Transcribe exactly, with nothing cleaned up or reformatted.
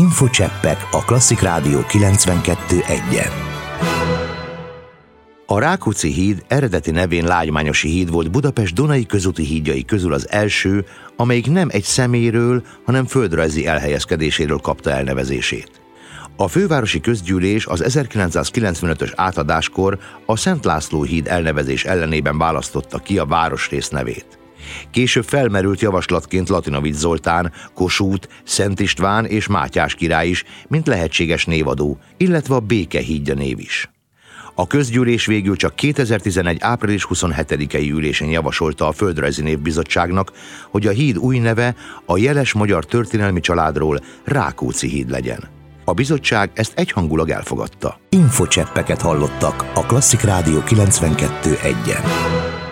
Infocseppek a Klasszik Rádió kilencvenkettő egyen. A Rákóczi híd eredeti nevén Lágymányosi híd volt Budapest Dunai közúti hídjai közül az első, amelyik nem egy személyről, hanem földrajzi elhelyezkedéséről kapta elnevezését. A fővárosi közgyűlés az ezerkilencszázkilencvenötös átadáskor a Szent László híd elnevezés ellenében választotta ki a városrész nevét. Később felmerült javaslatként Latinovics Zoltán, Kossuth, Szent István és Mátyás király is, mint lehetséges névadó, illetve a Béke hídja név is. A közgyűlés végül csak kétezer-tizenegy április huszonhetedikei ülésén javasolta a Földrajzi Névbizottságnak, hogy a híd új neve a jeles magyar történelmi családról Rákóczi híd legyen. A bizottság ezt egyhangulag elfogadta. Infocseppeket hallottak a Klasszik Rádió kilencvenkettő egyen.